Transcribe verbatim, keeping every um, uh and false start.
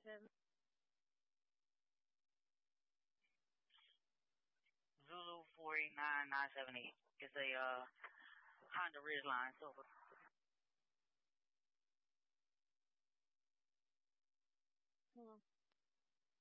Zulu four eight nine nine seven eight. It's a uh, Honda Ridgeline Silver.